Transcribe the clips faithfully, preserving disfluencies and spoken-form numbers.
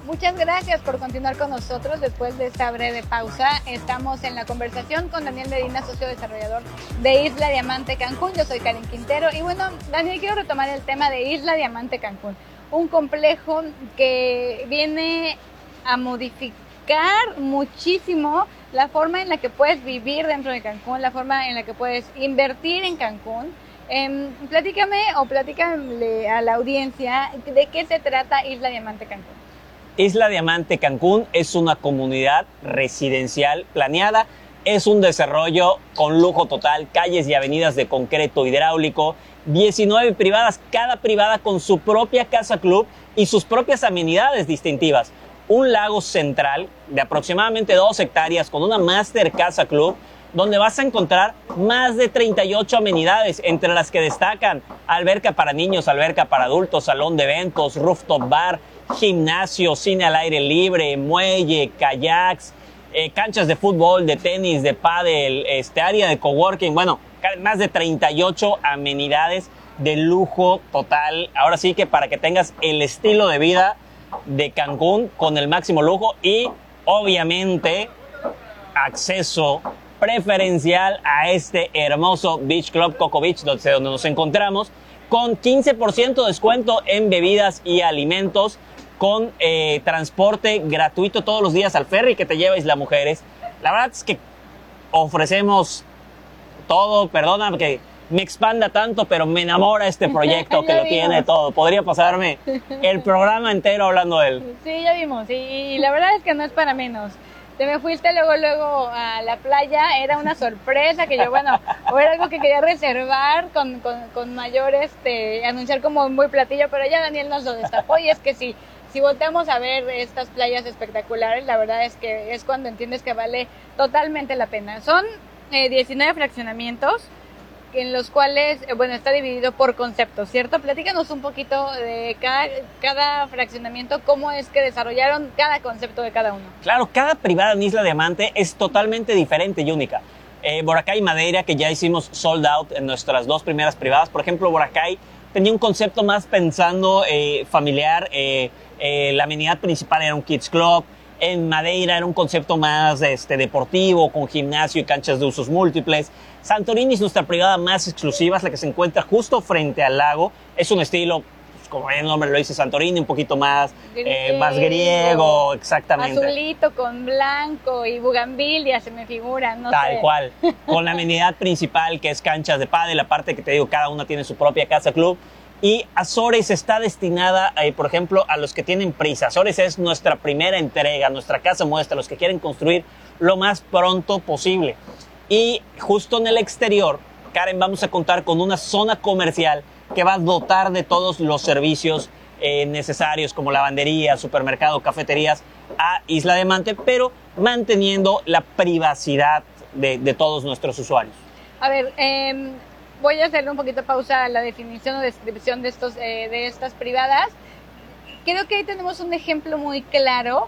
Muchas gracias por continuar con nosotros después de esta breve pausa. Estamos en la conversación con Daniel Medina, socio desarrollador de Isla Diamante Cancún. Yo soy Karen Quintero y bueno, Daniel, quiero retomar el tema de Isla Diamante Cancún. Un complejo que viene a modificar muchísimo la forma en la que puedes vivir dentro de Cancún, la forma en la que puedes invertir en Cancún. Eh, platícame o platícame a la audiencia de qué se trata Isla Diamante Cancún. Isla Diamante Cancún es una comunidad residencial planeada, es un desarrollo con lujo total, calles y avenidas de concreto hidráulico, diecinueve privadas, cada privada con su propia casa club y sus propias amenidades distintivas. Un lago central de aproximadamente dos hectáreas con una Master Casa Club, donde vas a encontrar más de treinta y ocho amenidades, entre las que destacan alberca para niños, alberca para adultos, salón de eventos, rooftop bar, gimnasio, cine al aire libre, muelle, kayaks, eh, canchas de fútbol, de tenis, de pádel, este, área de coworking, bueno, más de treinta y ocho amenidades de lujo total. Ahora sí que para que tengas el estilo de vida de Cancún con el máximo lujo y obviamente acceso preferencial a este hermoso Beach Club Coco Beach, donde, donde nos encontramos, con quince por ciento de descuento en bebidas y alimentos, con eh, transporte gratuito todos los días al ferry que te lleva a Isla Mujeres. La verdad es que ofrecemos todo, perdona que me expanda tanto, pero me enamora este proyecto que lo vimos. Tiene todo. Podría pasarme el programa entero hablando de él. Sí, ya vimos, y, y la verdad es que no es para menos. Te me fuiste luego, luego a la playa, era una sorpresa que yo, bueno, o era algo que quería reservar con, con, con mayor, este, anunciar como muy platillo, pero ya Daniel nos lo destapó y es que sí, si volteamos a ver estas playas espectaculares, la verdad es que es cuando entiendes que vale totalmente la pena. Son eh, diecinueve fraccionamientos, en los cuales, bueno, está dividido por conceptos, ¿cierto? Platícanos un poquito de cada, cada fraccionamiento, cómo es que desarrollaron cada concepto de cada uno. Claro, cada privada en Isla Diamante es totalmente diferente y única. Eh, Boracay Madeira, que ya hicimos sold out en nuestras dos primeras privadas. Por ejemplo, Boracay tenía un concepto más pensando eh, familiar. Eh, eh, la amenidad principal era un Kids Club. En Madeira era un concepto más este, deportivo, con gimnasio y canchas de usos múltiples. Santorini es nuestra privada más exclusiva, es la que se encuentra justo frente al lago. Es un estilo, pues, como el nombre lo dice, Santorini, un poquito más griego, eh, más griego, exactamente. Azulito con blanco y bugambilia se me figura, no Tal sé. cual, con la amenidad principal que es canchas de pádel, aparte que te digo, cada una tiene su propia casa club. Y Azores está destinada, eh, por ejemplo, a los que tienen prisa. Azores es nuestra primera entrega, nuestra casa muestra, los que quieren construir lo más pronto posible. Y justo en el exterior, Karen, vamos a contar con una zona comercial que va a dotar de todos los servicios eh, necesarios como lavandería, supermercado, cafeterías a Isla Diamante, pero manteniendo la privacidad de, de todos nuestros usuarios. A ver, eh... voy a hacerle un poquito pausa a la definición o descripción de, estos, eh, de estas privadas. Creo que ahí tenemos un ejemplo muy claro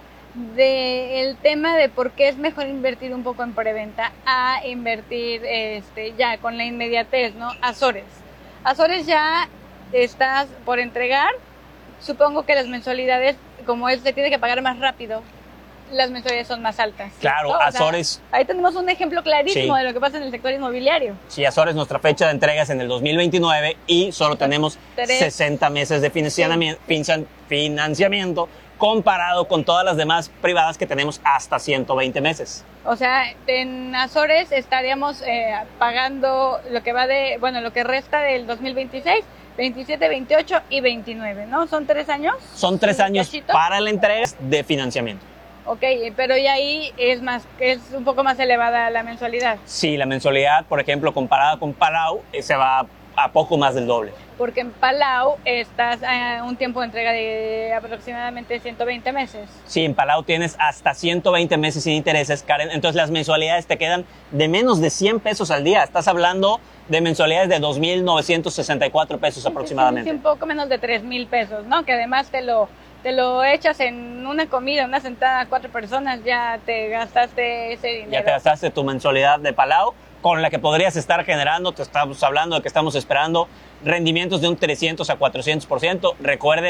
del tema de por qué es mejor invertir un poco en preventa a invertir este, ya con la inmediatez, ¿no? Azores. Azores ya estás por entregar. Supongo que las mensualidades, como es, se tiene que pagar más rápido, las mensualidades son más altas. Claro, ¿no? Azores. O sea, ahí tenemos un ejemplo clarísimo Sí. de lo que pasa en el sector inmobiliario. Sí, Azores, nuestra fecha de entrega es en el dos mil veintinueve y solo tenemos Tres. sesenta meses de financiamiento, financiamiento comparado con todas las demás privadas que tenemos hasta ciento veinte meses. O sea, en Azores estaríamos eh, pagando lo que va de, bueno, lo que resta del dos mil veintiséis, veintisiete, veintiocho y veintinueve, ¿no? ¿Son tres años? Son tres años cachito. para la entrega de financiamiento. Ok, pero ya ahí es más, es un poco más elevada la mensualidad. Sí, la mensualidad, por ejemplo, comparada con Palau, eh, se va a poco más del doble. Porque en Palau estás a un tiempo de entrega de aproximadamente ciento veinte meses. Sí, en Palau tienes hasta ciento veinte meses sin intereses, Karen. Entonces las mensualidades te quedan de menos de cien pesos al día. Estás hablando de mensualidades de dos mil novecientos sesenta y cuatro pesos aproximadamente. Sí, un poco menos de tres mil pesos, ¿no? Que además te lo, te lo echas en una comida, una sentada a cuatro personas, ya te gastaste ese dinero. Ya te gastaste tu mensualidad de Palau, con la que podrías estar generando, te estamos hablando de que estamos esperando rendimientos de un trescientos a cuatrocientos por ciento. Recuerden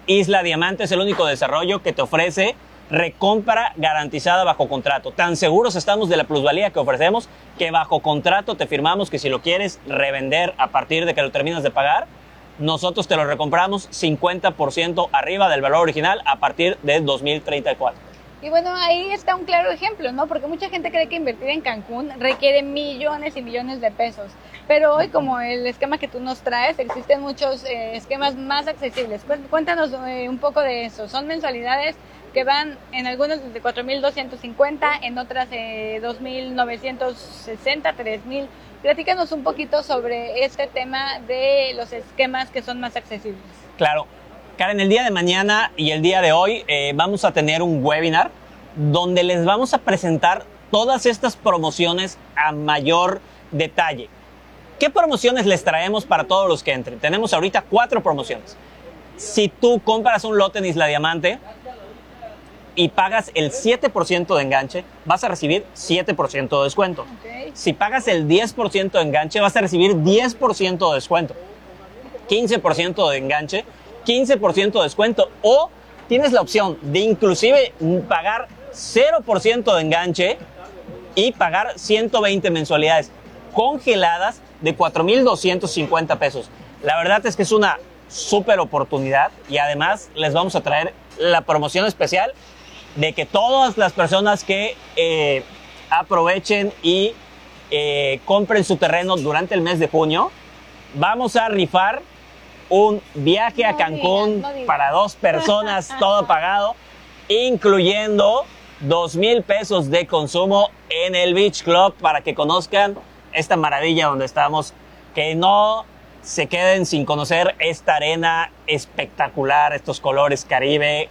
Isla Diamante es el único desarrollo que te ofrece recompra garantizada bajo contrato. Tan seguros estamos de la plusvalía que ofrecemos que bajo contrato te firmamos que si lo quieres revender a partir de que lo terminas de pagar, nosotros te lo recompramos cincuenta por ciento arriba del valor original a partir de dos mil treinta y cuatro. Y bueno, ahí está un claro ejemplo, ¿no? Porque mucha gente cree que invertir en Cancún requiere millones y millones de pesos. Pero hoy, como el esquema que tú nos traes, existen muchos eh, esquemas más accesibles. Cuéntanos eh, un poco de eso. Son mensualidades que van en algunas de cuatro mil doscientos cincuenta, en otras eh, dos mil novecientos sesenta, tres mil. Platícanos un poquito sobre este tema de los esquemas que son más accesibles. Claro. Karen, el día de mañana y el día de hoy eh, vamos a tener un webinar donde les vamos a presentar todas estas promociones a mayor detalle. ¿Qué promociones les traemos para todos los que entren? Tenemos ahorita cuatro promociones. Si tú compras un lote en Isla Diamante y pagas el siete por ciento de enganche, vas a recibir siete por ciento de descuento. Okay. Si pagas el diez por ciento de enganche, vas a recibir diez por ciento de descuento. quince por ciento de enganche, quince por ciento de descuento, o tienes la opción de inclusive pagar cero por ciento de enganche y pagar ciento veinte mensualidades congeladas de cuatro mil doscientos cincuenta pesos. La verdad es que es una súper oportunidad y además les vamos a traer la promoción especial de que todas las personas que eh, aprovechen y eh, compren su terreno durante el mes de junio, vamos a rifar un viaje no a Cancún digas, no digas. Para dos personas, todo pagado, incluyendo dos mil pesos de consumo en el Beach Club para que conozcan esta maravilla donde estamos, que no se queden sin conocer esta arena espectacular, estos colores Caribe.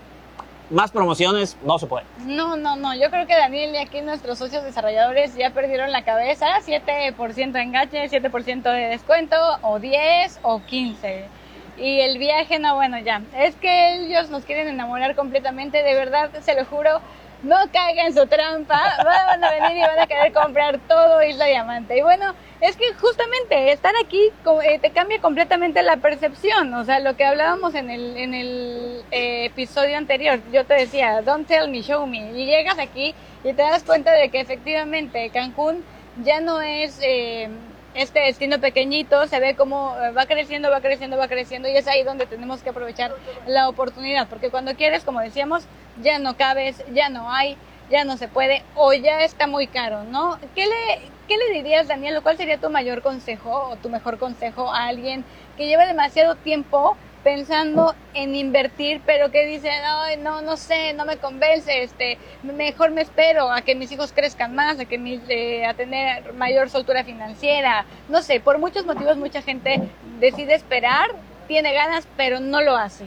Más promociones no se puede. No, no, no. Yo creo que Daniel y aquí nuestros socios desarrolladores ya perdieron la cabeza. siete por ciento de enganche, siete por ciento de descuento, o diez o quince. Y el viaje, no, bueno, ya. Es que ellos nos quieren enamorar completamente. De verdad, se lo juro. No caigan en su trampa. Van a venir y van a querer comprar todo Isla Diamante. Y bueno, es que justamente estar aquí eh, te cambia completamente la percepción. O sea, lo que hablábamos en el, en el eh, episodio anterior, yo te decía, don't tell me, show me. Y llegas aquí y te das cuenta de que efectivamente Cancún ya no es eh, este destino pequeñito, se ve como va creciendo, va creciendo, va creciendo, y es ahí donde tenemos que aprovechar la oportunidad, porque cuando quieres, como decíamos, ya no cabes, ya no hay, ya no se puede, o ya está muy caro, ¿no? ¿Qué le, qué le dirías, Daniel, o cuál sería tu mayor consejo o tu mejor consejo a alguien que lleva demasiado tiempo pensando en invertir, pero que dice, ay, no, no sé, no me convence, este, mejor me espero a que mis hijos crezcan más, a que mis, eh, a tener mayor soltura financiera, no sé, por muchos motivos mucha gente decide esperar, tiene ganas, pero no lo hace?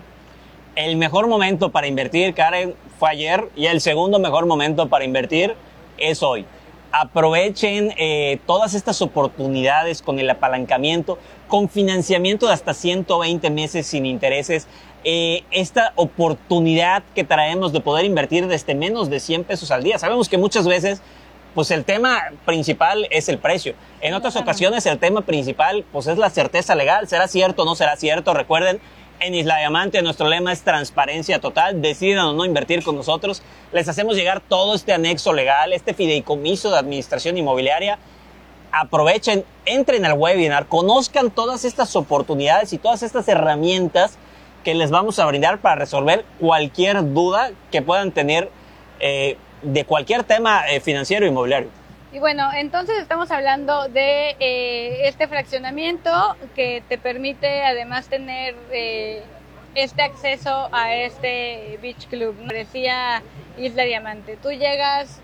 El mejor momento para invertir, Karen, fue ayer, y el segundo mejor momento para invertir es hoy. Aprovechen eh, todas estas oportunidades con el apalancamiento, con financiamiento de hasta ciento veinte meses sin intereses. Eh, esta oportunidad que traemos de poder invertir desde menos de cien pesos al día. Sabemos que muchas veces pues el tema principal es el precio. En otras ocasiones el tema principal pues es la certeza legal. ¿Será cierto o no será cierto? Recuerden, en Isla Diamante nuestro lema es transparencia total. Decidan o no invertir con nosotros. Les hacemos llegar todo este anexo legal, este fideicomiso de administración inmobiliaria. Aprovechen, entren al webinar, conozcan todas estas oportunidades y todas estas herramientas que les vamos a brindar para resolver cualquier duda que puedan tener eh, de cualquier tema eh, financiero e inmobiliario. Y bueno, entonces estamos hablando de eh, este fraccionamiento que te permite además tener eh, este acceso a este Beach Club. Decía Isla Diamante, tú llegas,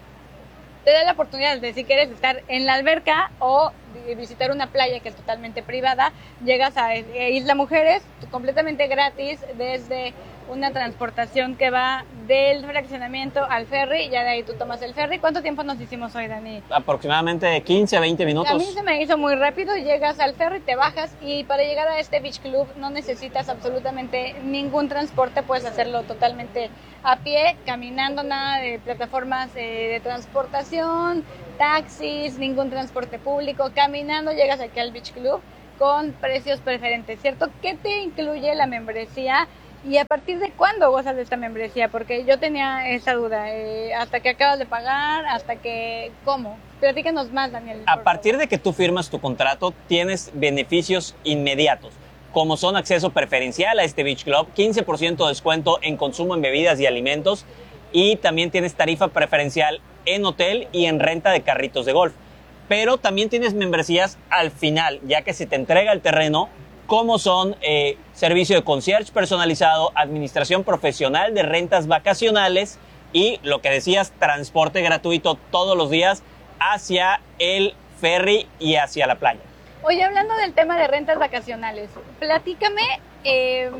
te da la oportunidad de si quieres estar en la alberca o visitar una playa que es totalmente privada, llegas a Isla Mujeres completamente gratis desde una transportación que va del fraccionamiento al ferry, y ya de ahí tú tomas el ferry. ¿Cuánto tiempo nos hicimos hoy, Dani? Aproximadamente quince a veinte minutos. A mí se me hizo muy rápido, llegas al ferry, te bajas, y para llegar a este Beach Club no necesitas absolutamente ningún transporte, puedes hacerlo totalmente a pie, caminando, nada de plataformas eh, de transportación, taxis, ningún transporte público, caminando llegas aquí al Beach Club con precios preferentes, ¿cierto? ¿Qué te incluye la membresía? ¿Y a partir de cuándo gozas de esta membresía? Porque yo tenía esa duda. Eh, ¿Hasta que acabas de pagar? ¿Hasta que cómo? Platícanos más, Daniel. A partir de que tú firmas tu contrato, tienes beneficios inmediatos, como son acceso preferencial a este Beach Club, quince por ciento de descuento en consumo en bebidas y alimentos, y también tienes tarifa preferencial en hotel y en renta de carritos de golf. Pero también tienes membresías al final, ya que se te entrega el terreno, como son eh, servicio de concierge personalizado, administración profesional de rentas vacacionales y, lo que decías, transporte gratuito todos los días hacia el ferry y hacia la playa. Oye, hablando del tema de rentas vacacionales, platícame, eh,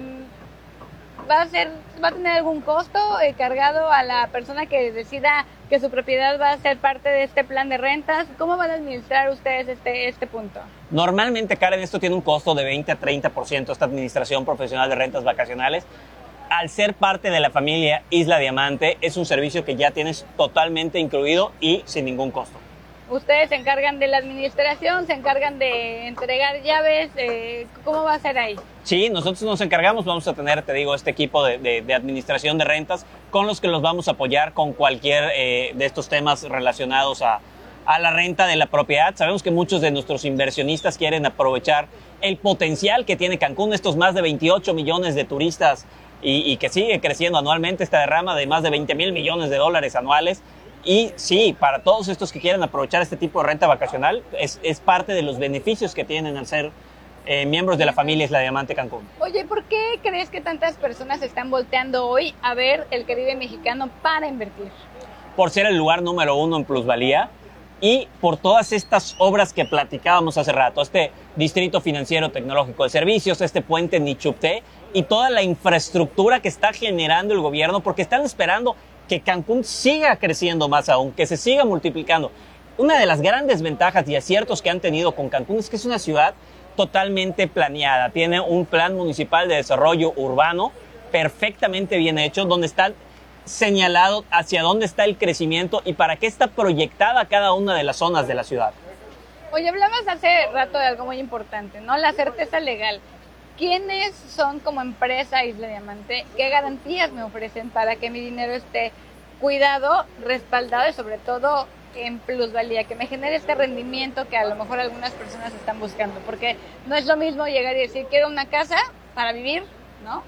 ¿va a ser, va a tener algún costo eh, cargado a la persona que decida que su propiedad va a ser parte de este plan de rentas? ¿Cómo van a administrar ustedes este, este punto? Normalmente, Karen, esto tiene un costo de veinte a treinta por ciento, esta administración profesional de rentas vacacionales. Al ser parte de la familia Isla Diamante, es un servicio que ya tienes totalmente incluido y sin ningún costo. Ustedes se encargan de la administración, se encargan de entregar llaves, eh, ¿cómo va a ser ahí? Sí, nosotros nos encargamos, vamos a tener, te digo, este equipo de, de, de administración de rentas con los que los vamos a apoyar con cualquier eh, de estos temas relacionados a, a la renta de la propiedad. Sabemos que muchos de nuestros inversionistas quieren aprovechar el potencial que tiene Cancún, estos más de veintiocho millones de turistas y, y que sigue creciendo anualmente esta derrama de más de veinte mil millones de dólares anuales. Y sí, para todos estos que quieran aprovechar este tipo de renta vacacional, es, es parte de los beneficios que tienen al ser eh, miembros de la familia Isla Diamante Cancún. Oye, ¿por qué crees que tantas personas están volteando hoy a ver el Caribe mexicano para invertir? Por ser el lugar número uno en plusvalía y por todas estas obras que platicábamos hace rato, este distrito financiero tecnológico de servicios, este puente Nichupté y toda la infraestructura que está generando el gobierno, porque están esperando que Cancún siga creciendo más aún, que se siga multiplicando. Una de las grandes ventajas y aciertos que han tenido con Cancún es que es una ciudad totalmente planeada. Tiene un plan municipal de desarrollo urbano perfectamente bien hecho, donde está señalado hacia dónde está el crecimiento y para qué está proyectada cada una de las zonas de la ciudad. Oye, hablabas hace rato de algo muy importante, ¿no? La certeza legal. ¿Quiénes son como empresa Isla Diamante? ¿Qué garantías me ofrecen para que mi dinero esté cuidado, respaldado y sobre todo en plusvalía, que me genere este rendimiento que a lo mejor algunas personas están buscando? Porque no es lo mismo llegar y decir, quiero una casa para vivir, ¿no?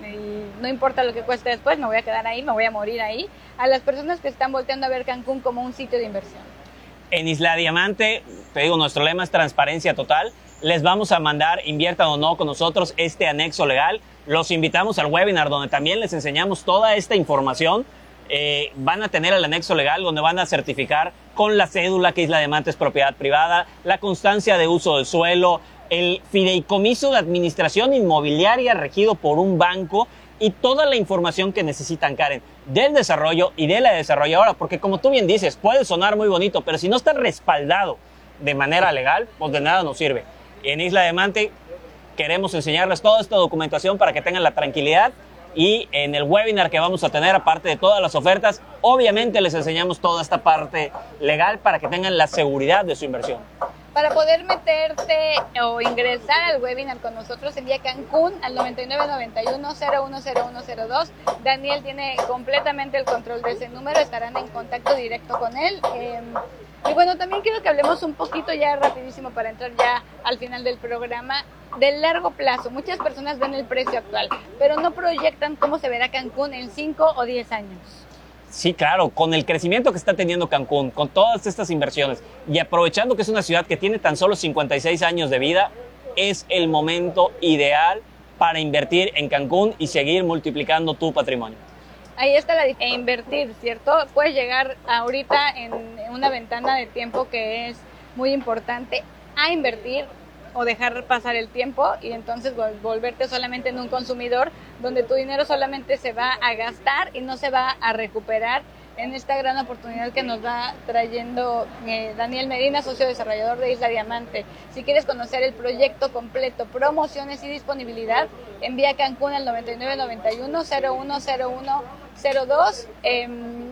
Y no importa lo que cueste después, me voy a quedar ahí, me voy a morir ahí. A las personas que están volteando a ver Cancún como un sitio de inversión. En Isla Diamante, te digo, nuestro lema es transparencia total. Les vamos a mandar, inviertan o no con nosotros, este anexo legal. Los invitamos al webinar donde también les enseñamos toda esta información. Eh, van a tener el anexo legal donde van a certificar con la cédula que Isla Diamante es propiedad privada, la constancia de uso del suelo, el fideicomiso de administración inmobiliaria regido por un banco y toda la información que necesitan, Karen, del desarrollo y de la desarrolladora. Porque como tú bien dices, puede sonar muy bonito, pero si no está respaldado de manera legal, pues de nada nos sirve. En Isla Diamante queremos enseñarles toda esta documentación para que tengan la tranquilidad y en el webinar que vamos a tener, aparte de todas las ofertas, obviamente les enseñamos toda esta parte legal para que tengan la seguridad de su inversión. Para poder meterte o ingresar al webinar con nosotros, envía Cancún al noventa y nueve noventa y uno cero uno cero uno cero dos. Daniel tiene completamente el control de ese número, estarán en contacto directo con él. Eh, Y bueno, también quiero que hablemos un poquito ya rapidísimo para entrar ya al final del programa, del largo plazo. Muchas personas ven el precio actual, pero no proyectan cómo se verá Cancún en cinco o diez años. Sí, claro, con el crecimiento que está teniendo Cancún, con todas estas inversiones y aprovechando que es una ciudad que tiene tan solo cincuenta y seis años de vida, es el momento ideal para invertir en Cancún y seguir multiplicando tu patrimonio. Ahí está la diferencia, invertir, ¿cierto? Puedes llegar ahorita en una ventana de tiempo que es muy importante a invertir o dejar pasar el tiempo y entonces volverte solamente en un consumidor donde tu dinero solamente se va a gastar y no se va a recuperar en esta gran oportunidad que nos va trayendo eh, Daniel Medina, socio desarrollador de Isla Diamante. Si quieres conocer el proyecto completo, promociones y disponibilidad, envía Cancún al noventa y nueve noventa y uno cero uno cero uno cero dos. Eh,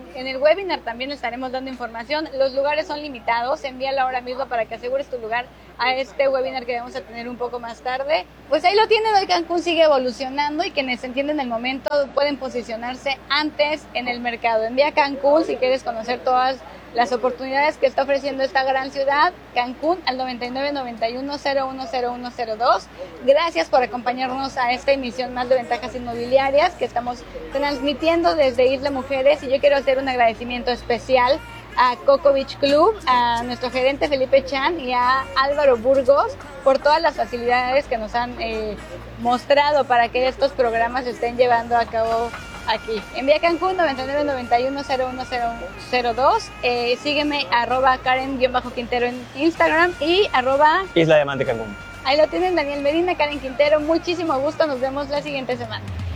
En el webinar también estaremos dando información. Los lugares son limitados. Envíalo ahora mismo para que asegures tu lugar a este webinar que vamos a tener un poco más tarde. Pues ahí lo tienen. Hoy Cancún sigue evolucionando y quienes entienden el momento pueden posicionarse antes en el mercado. Envía Cancún si quieres conocer todas las oportunidades que está ofreciendo esta gran ciudad. Cancún al noventa y nueve, noventa y uno, cero uno, cero uno, cero dos. Gracias por acompañarnos a esta emisión más de Ventajas Inmobiliarias que estamos transmitiendo desde Isla Mujeres, y yo quiero hacer un agradecimiento especial a Coco Beach Club, a nuestro gerente Felipe Chan y a Álvaro Burgos por todas las facilidades que nos han eh, mostrado para que estos programas se estén llevando a cabo aquí. Envía Cancún noventa y nueve, noventa y uno, cero uno, cero dos. Eh, sígueme arroba Karen-Quintero en Instagram y arroba Isla Diamante Cancún. Ahí lo tienen, Daniel Medina, Karen Quintero. Muchísimo gusto. Nos vemos la siguiente semana.